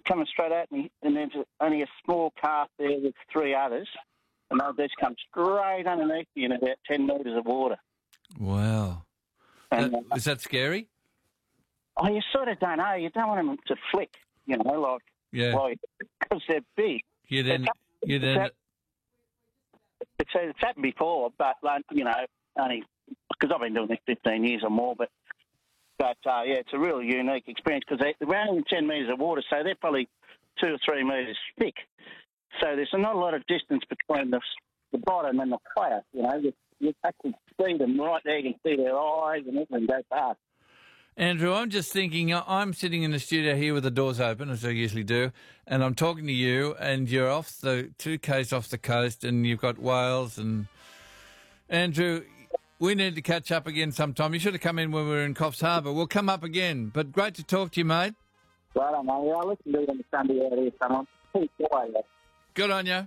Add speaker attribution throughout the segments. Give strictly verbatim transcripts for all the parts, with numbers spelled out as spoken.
Speaker 1: coming straight at me, and there's only a small calf there with three others, and they'll just come straight underneath you in about ten metres of water.
Speaker 2: Wow.
Speaker 1: And,
Speaker 2: That,
Speaker 1: uh,
Speaker 2: is that scary?
Speaker 1: oh, you sort of don't know. You don't want them to flick, you know, like,
Speaker 2: Yeah.
Speaker 1: like because they're big.
Speaker 2: You then, you
Speaker 1: It's,
Speaker 2: then,
Speaker 1: hap- it's, it's happened before, but, like, you know, only because I've been doing this fifteen years or more, but, but uh, yeah, it's a really unique experience because they, they're only in ten metres of water, so they're probably two or three metres thick. So there's not a lot of distance between the, the bottom and the player, you know. You, you actually see them right there. You can see their eyes and everything go past.
Speaker 2: Andrew, I'm just thinking, I- I'm sitting in the studio here with the doors open, as I usually do, and I'm talking to you, and you're off the two k's off the coast, and you've got whales. And Andrew, we need to catch up again sometime. You should have come in when we were in Coffs Harbour. We'll come up again. But great to talk to you, mate.
Speaker 1: Right on, mate. I'll listen to it on the Sunday out here, someone. Pretty quiet.
Speaker 2: Good on you.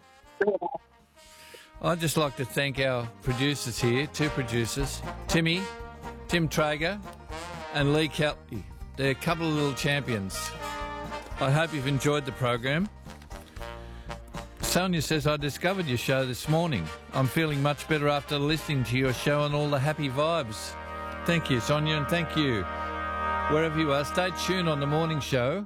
Speaker 2: I'd just like to thank our producers here, two producers, Timmy, Tim Traeger, and Lee Kelly. They're a couple of little champions. I hope you've enjoyed the program. Sonia says, I discovered your show this morning. I'm feeling much better after listening to your show and all the happy vibes. Thank you, Sonia, and thank you. Wherever you are, stay tuned on the morning show.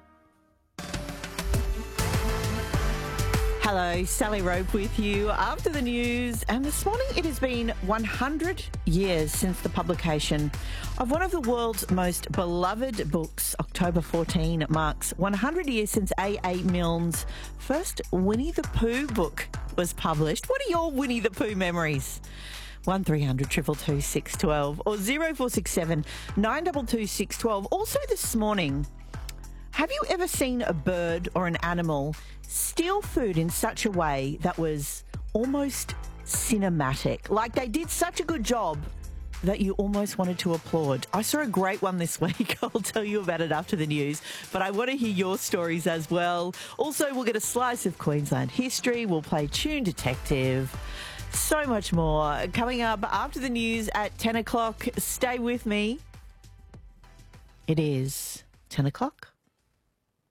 Speaker 3: Hello, Sally Rope with you after the news. And this morning it has been one hundred years since the publication of one of the world's most beloved books. October fourteenth marks one hundred years since A A Milne's first Winnie the Pooh book was published. What are your Winnie the Pooh memories? one three hundred two two two six one two or zero four six seven nine two two six one two. Also this morning, have you ever seen a bird or an animal steal food in such a way that was almost cinematic? Like they did such a good job that you almost wanted to applaud. I saw a great one this week. I'll tell you about it after the news, but I want to hear your stories as well. Also, we'll get a slice of Queensland history. We'll play Tune Detective. So much more coming up after the news at ten o'clock. Stay with me. It is ten o'clock.